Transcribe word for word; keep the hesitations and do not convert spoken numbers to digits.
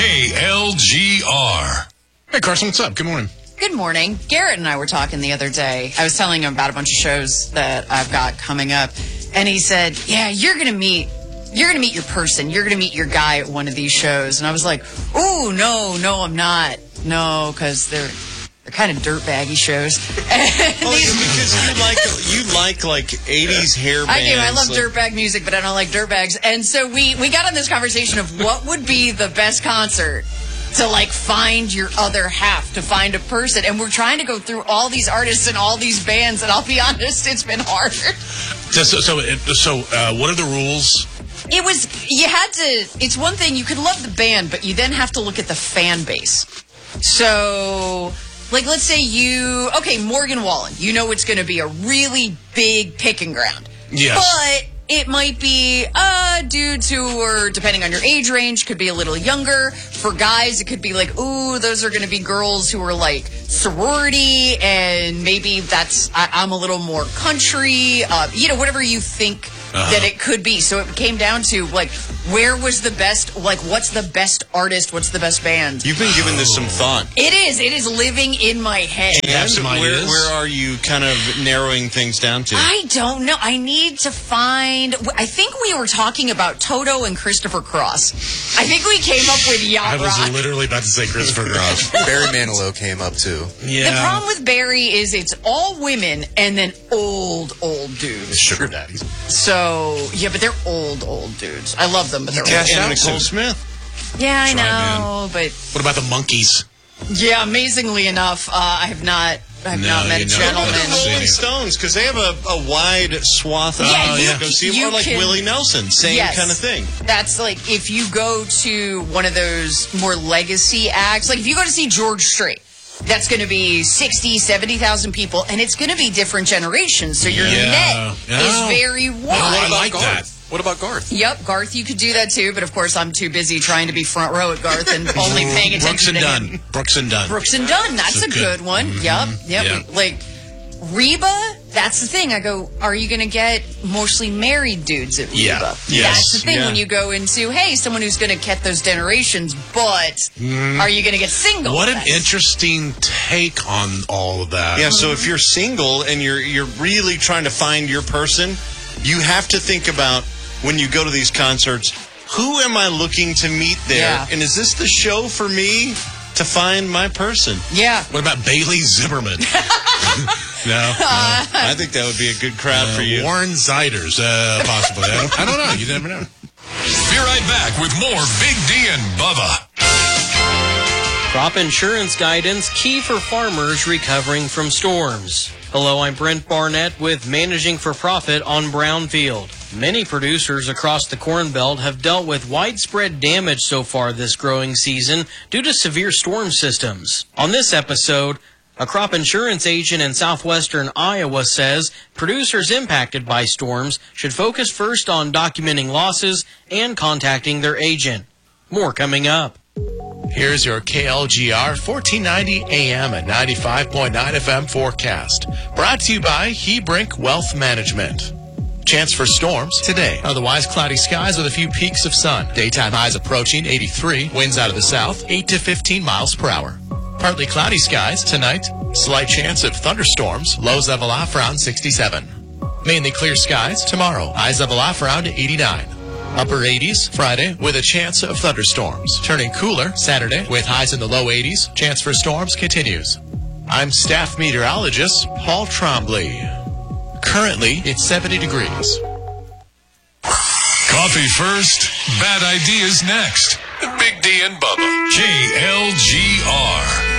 J L G R. Hey, Carson, what's up? Good morning. Good morning. Garrett and I were talking the other day. I was telling him about a bunch of shows that I've got coming up. And he said, yeah, you're going to meet, you're going to meet your person. You're going to meet your guy at one of these shows. And I was like, oh, no, no, I'm not. No, because they're, they're kind of dirtbaggy shows. Well, because you like, you like, like, eighties hair bands. I do. I love like... dirtbag music, but I don't like dirtbags. And so we, we got on this conversation of what would be the best concert to, like, find your other half, to find a person. And we're trying to go through all these artists and all these bands, and I'll be honest, it's been hard. So, so, so uh, what are the rules? It was, you had to, it's one thing, you could love the band, but you then have to look at the fan base. So, like, let's say you, okay, Morgan Wallen, you know it's going to be a really big picking ground. Yes. But it might be uh, dudes who are, depending on your age range, could be a little younger. For guys, it could be like, ooh, those are going to be girls who are like sorority, and maybe that's, I, I'm a little more country, uh, you know, whatever you think uh-huh. that it could be. So it came down to, like, where was the best, like, what's the best artist, what's the best band? You've been giving this some thought. It is. It is living in my head. And have some where, ideas? where are you kind of narrowing things down to? I don't know. I need to find, I think we were talking about Toto and Christopher Cross. I think we came up with Yacht I was Rock. literally about to say Christopher Cross. Barry Manilow came up too. Yeah. The problem with Barry is it's all women and then old, old dudes. Sugar daddies. So, yeah, but they're old, old dudes. I love them, but they're Cash old. out Nicole Smith. Yeah, I Try, know, but What about the Monkeys? yeah, amazingly enough, uh, I have not, I have No, not met you know, gentlemen. What about the Rolling Senior. Stones? Because they have a, a wide swath of Yeah, people you to go see. you Or like can- Willie Nelson, same Yes. kind of thing. That's like if you go to one of those more legacy acts, like if you go to see George Strait, that's going to be sixty, seventy thousand people, and it's going to be different generations. So your Yeah. net Oh. is very wide. I like Garth? that. What about Garth? Yep, Garth, you could do that too, but of course I'm too busy trying to be front row at Garth and only paying Brooks attention and to Dunn. him. Brooks and Dunn. Brooks and Dunn, that's That's a a good, good- one. Mhm. Yep, yep. Yeah. Like Reba, that's the thing. I go, are you going to get mostly married dudes at Reba? Yeah. Yes. That's the thing Yeah. when you go into, hey, someone who's going to get those generations, but are you going to get single? What an That's- interesting take on all of that. Yeah, so if you're single and you're you're really trying to find your person, you have to think about when you go to these concerts, who am I looking to meet there? Yeah. And is this the show for me to find my person? Yeah. What about Bailey Zimmerman? no. no. I think that would be a good crowd Uh, for you. Warren Ziders, uh, possibly. I don't, I don't know. You never know. Be right back with more Big D and Bubba. Crop insurance guidance key for farmers recovering from storms. Hello, I'm Brent Barnett with Managing for Profit on Brownfield. Many producers across the Corn Belt have dealt with widespread damage so far this growing season due to severe storm systems. On this episode, a crop insurance agent in southwestern Iowa says producers impacted by storms should focus first on documenting losses and contacting their agent. More coming up. Here's your K L G R fourteen ninety A M and ninety-five point nine F M forecast. Brought to you by Hebrink Wealth Management. Chance for storms today. Otherwise, cloudy skies with a few peaks of sun. Daytime highs approaching eighty-three. Winds out of the south, eight to fifteen miles per hour. Partly cloudy skies tonight. Slight chance of thunderstorms. Lows level off around sixty-seven. Mainly clear skies tomorrow. Highs level off around eighty-nine. Upper eighties Friday with a chance of thunderstorms. Turning cooler Saturday with highs in the low eighties. Chance for storms continues. I'm staff meteorologist Paul Trombley. Currently, it's seventy degrees. Coffee first, bad ideas next. Big D and Bubba. J L G R.